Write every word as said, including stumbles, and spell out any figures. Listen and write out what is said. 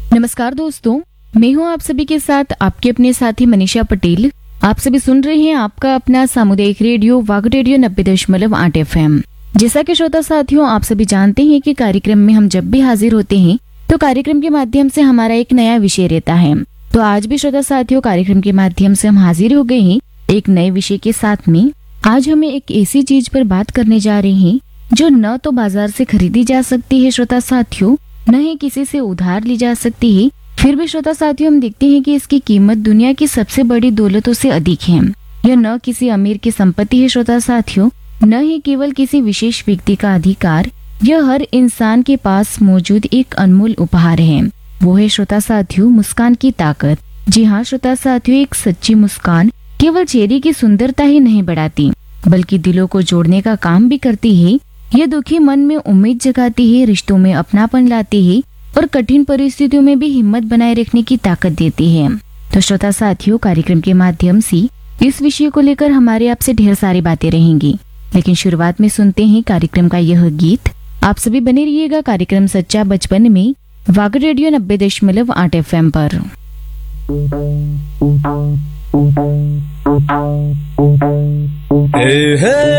नमस्कार दोस्तों, मैं हूं आप सभी के साथ आपके अपने साथी मनीषा पटेल। आप सभी सुन रहे हैं आपका अपना सामुदायिक रेडियो वाग रेडियो नब्बे दशमलव आठ एफ एम। जैसा कि श्रोता साथियों, आप सभी जानते हैं कि कार्यक्रम में हम जब भी हाजिर होते हैं तो कार्यक्रम के माध्यम से हमारा एक नया विषय रहता है। तो आज भी श्रोता साथियों, कार्यक्रम के माध्यम से हम हाजिर हो गए हैं एक नए विषय के साथ में। आज हमें एक ऐसी चीज पर बात करने जा रहे हैं जो न तो बाजार से खरीदी जा सकती है श्रोता साथियों, न ही किसी से उधार ली जा सकती है। फिर भी श्रोता साथियों, हम देखते हैं कि इसकी कीमत दुनिया की सबसे बड़ी दौलतों से अधिक है। यह न किसी अमीर की संपत्ति है श्रोता साथियों, न ही केवल किसी विशेष व्यक्ति का अधिकार। यह हर इंसान के पास मौजूद एक अनमोल उपहार है। वो है श्रोता साथियों मुस्कान की ताकत। जी हाँ श्रोता साथियों, एक सच्ची मुस्कान केवल चेहरे की सुंदरता ही नहीं बढ़ाती बल्कि दिलों को जोड़ने का काम भी करती है। यह दुखी मन में उम्मीद जगाती है, रिश्तों में अपनापन लाती है और कठिन परिस्थितियों में भी हिम्मत बनाए रखने की ताकत देती है। तो श्रोता साथियों, कार्यक्रम के माध्यम से इस विषय को लेकर हमारे आपसे ढेर सारी बातें रहेंगी, लेकिन शुरुआत में सुनते हैं कार्यक्रम का यह गीत। आप सभी बने रहिएगा कार्यक्रम सच्चा बचपन में वाग रेडियो नब्बे दशमलव आठ एफ एम पर। Hey, hey.